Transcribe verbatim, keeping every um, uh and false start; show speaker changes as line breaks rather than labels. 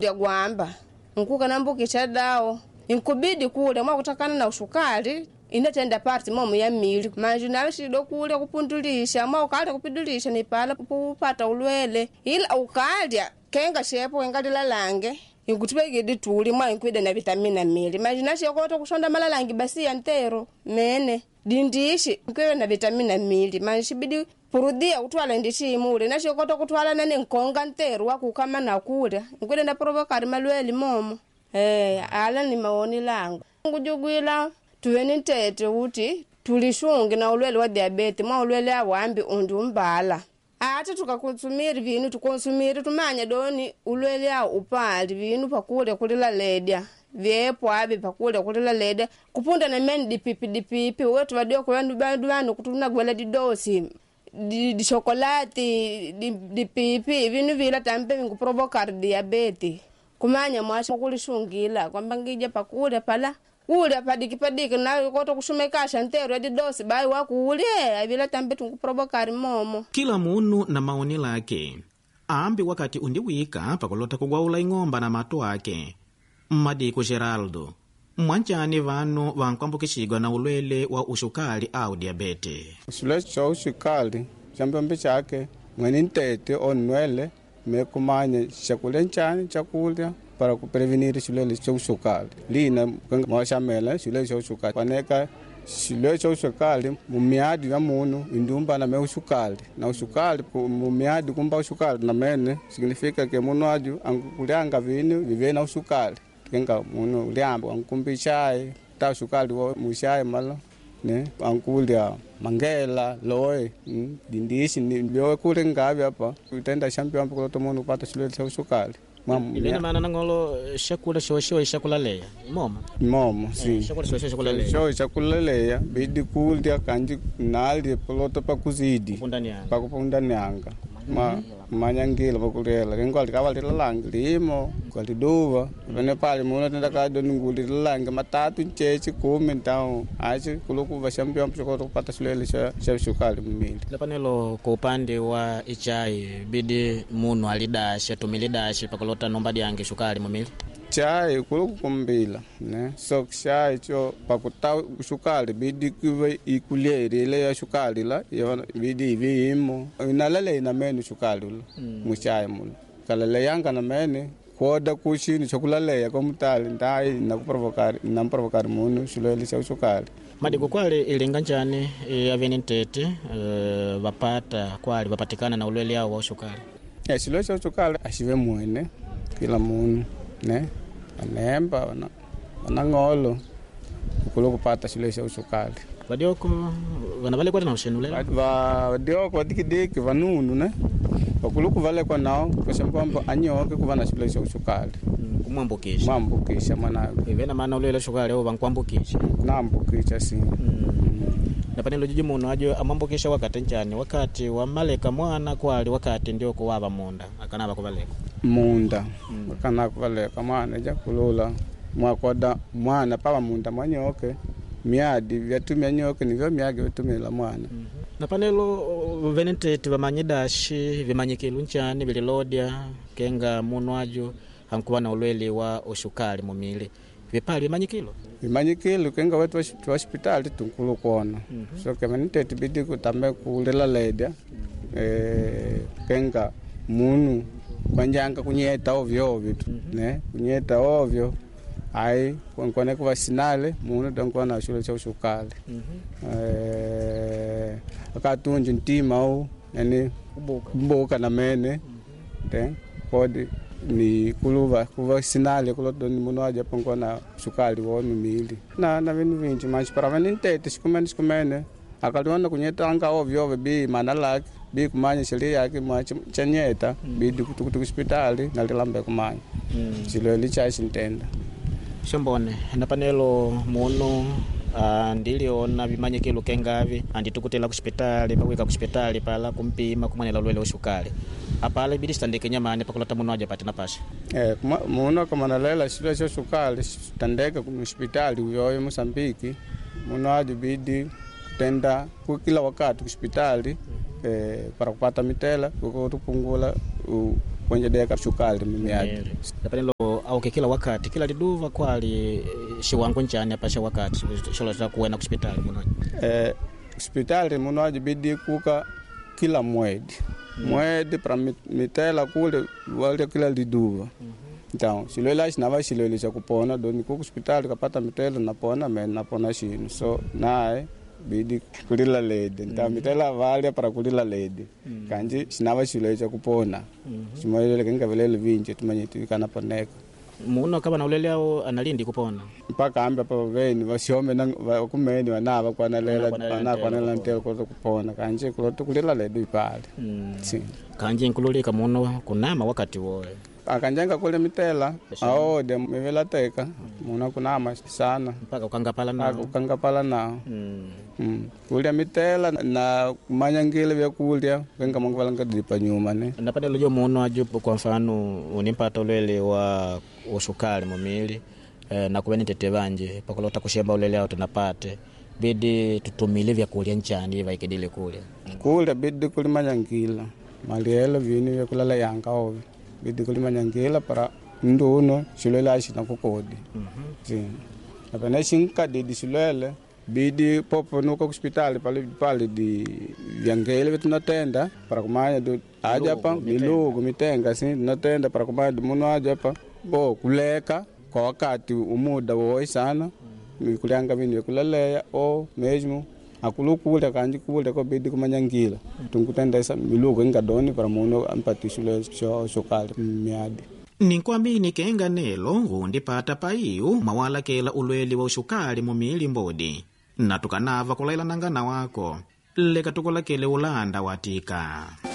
ya gwamba nkuka nambukisha dawa inkubidi kule mwa kutakana na ushukari inatenda parti momu ya mili manju nalishido kule kupundulisha mwa ukali kupidulisha ni pala kupata ulwele ila ukalya kenga shepo engalila lange inkutubegidi tuli mwa inkwida na vitamina mili manju nashikota kushonda malalangi basi ya ntero mene dindishi inkwida na vitamina mili manju shibidi purudia utwala ndishi imule nashikota kutwala nane nkonga ntero wakukama na kule inkwida na provokari malwele momo eh ala ni maoni langu ngujugwila tuweni ntete uti tulishungi na ulwele wa diabetes mwa ulwele awambi undi umbala ata tukakonsumiri vinu tukonsumiri tumanya doni ulwele ya upali vinu pakule kulila ledya vyepo abi pakule kulila ledya kupunda na meni dipipi dipipi wetu wadio kwa wandu bandu wanu kutuna gwela didosi di, di chokolati di, dipipi vinu vila tampe vingu provokar diabetes kumanya mwasha kulishungila kwamba ngija pakule pala ule padiki padiki na koto kushumekasha ntero ya dosi bai waku ule avila tambe tunguprovokari momo
kila munu na maoni lake ambi wakati undiwika pakulota kugwaula ing'omba na mato ake Mmadiko Geraldo mwanjani vanu vankwambukishigwa na ulwele wa ushukali au diabete
usule cho ushukali chambombe chake mweni ntete onwele mekumanya chakule nchani chakulya para kuprevenir shulele cha ushukali lina kanga mwashamela shulele cha ushukali paneka shulele cha ushukali mumiadi ya munu indumba na me ushukali na ushukali mumiadi kumba ushukali na mene signifika ke munu aju angukulyanga vinu vive na ushukali kenga munu ulyamba ankumbi chai ta ushukali wo mushai mala ne ankulya mangela loe mm, dindishi ndio kule ngavi hapa utenda champion hapo kwa munu kupata shulele cha ushukali
Mam, ina maana nangolo shakula shosho shakula leya moma
moma si
shakula shosho shakula leya
shosho shakula leya bidi kuldia kanji nali poloto pa kuzidi pa kupundani anga ma manyangila bakulela ngwali kawali langi limo kwali duva bene pale muna tenda ka doni nguli langi matatu nchechi kumi ntao achi kuluku va champion poko kupata shulele cha shukali mmili
lapanelo kwa upande wa ichai bidi munu alidasha tumilidasha pakolota nomba diange shukali mmili
chai kuluku kumbila ne so chai cho pakuta shukali bidi kuwe ikuleri ile ya shukali la bidi vimo inalele ina menu shukali lo muchai mulo kalele yanga na mene koda kushini chokulale ya komutali ndai na kuprovokari na provokari munu shulele cha shukali
Madiko kwale ilinga njani e, aveni ntete e, vapata kwali vapatikana na ulwele yao wa ushukali
ya shulele cha shukali ashive mwene kila munu ne anemba wana wanangolo kulo kupata shule cha ushukali
wadioko wanavale kwa na ushenulela
va wadioko wadikidiki vanunu ne wakuluku vale kwa nao kwa sababu anyoke kuvana shule cha ushukali
mm, kumwambukisha
mwambukisha mwana
ivena maana ulwele shukali au vankwambukisha
nambukisha si mm.
mm. na panelo jiji muno ajo amambukisha wakati njani wakati wa maleka mwana kwali wakati ndio kuwava munda akanaba kuvaleka
munda mm. akana kuvaleka mwana ja kulula mwakoda mwana pava munda manyoke miadi vyatumia nyoke nivyo miage vyatumila mwana
mm -hmm. na panelo venentete vamanyidashi vimanyikilu nchani vililodia kenga muno ajo hankuwa na ulwele wa ushukali mumili vipali vimanyikilo
vimanyikilo kenga wetu wa hospitali tunkulu kuona mm -hmm. so kemanitete bidi kutambe kulela ledya mm -hmm. e, kenga munu kwanjanga kunyeta ovyo vitu mm -hmm. ne kunyeta ovyo ai kwankone kuva sinale munu donkwa na shule cha ushukali mm -hmm. eh akatunji ntima au yani kuboka kuboka na mene mm -hmm. te kodi ni kuluva kuva sinale kulodo ni munu aja ponkwa na shukali wo mili na na vinu vinji manchi para vani ntete sikumene sikumene akaliona kunyeta anga ovyo ovyo bi manalaki bi kumanya sheria yake mwachi chanyeta mm. bidi kutukutu hospitali na lilambe kumanya mm. chilo licha shintenda
shombone na panelo muno uh, ndiliona vimanyikilo kengavi anditukutela ku hospitali pakwika ku hospitali pala kumpima kumwanela ulwele ushukali apale bidi standike nyamane pakulata muno aja pati napasha
eh muno kama nalela shule cha ushukali standeka ku hospitali uyoyo Mosambiki muno aja bidi tenda kwa kila wakati hospitali eh para kupata mitela kwa kutupungula kwenye deka shukali mimi yake
au kila wakati kila liduva kwali shiwangu njani apasha wakati sholota kuwena kuspitali muno
eh hospitali muno bidi kuka kila mwedi mm. mwedi para mitela kule wale kila liduva mm-hmm. Então siloela sinava siloela cha kupona doni ku hospitali kapata mitela napona me napona shino so nae bidi kulila lede nta mm-hmm. mitela vale para kulila lede mm-hmm. kanji sinava siloela cha kupona mm-hmm. simoele kenga velele vinje tumanyiti kana poneka
muno kama na ulele au analindi kupona
mpaka ambe pa veni vasiome na kumeni wanava kwana lela bana kwana lela ntelo ko kupona kanje kuloto kulila lede ipale
mm. si kanje nkululika muno kunama wakati woe
akanjanga kule mitela aode mevela teka muno kunama sana
mpaka ukangapala na
ukangapala na mm. mm. kule mitela na manyangile vya kulya kenga mangvalanga dipa nyuma ne
napata lojo muno ajupo kwa mfano unimpata ulele wa usukali mumili eh, na kubeni tete banje pakolota kushemba ulele au tunapate bidi tutumile vya kulya nchani vaikidile kule
mm. kule bidi kulimanyangila maliela vini vya kulala yanga ovi bidi kulimanyangila para nduno siloela ashina kukodi mhm mm apana shinka didi siloele bidi popo nuko hospitali pale pale di vyangele vetunatenda para kumanya do aja pa milugu mitenga si natenda para kumanya muno aja pa bo kuleka kwa wakati umuda woi sana mikulyanga vini kulaleya o mesmo akulukule kanji kule ko bidi kumanyangila tunkutenda isa milugu ngadoni para muno ampatisule sho sokali miadi
ninkwamini kenga nelo ngundipata paiu mawala kela ulweli wa ushukali mumili mbodi na tukanava kulaila nangana wako leka tukolakele ulanda watika.